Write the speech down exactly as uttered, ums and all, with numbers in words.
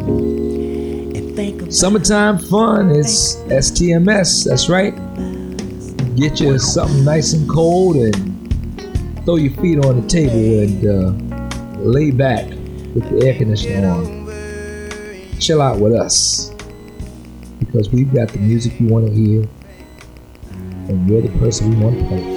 Summertime fun is S T M S, that's right. Get you something nice and cold and throw your feet on the table and uh, lay back with the air conditioner on. Chill out with us, because we've got the music you want to hear and you're the person we want to play.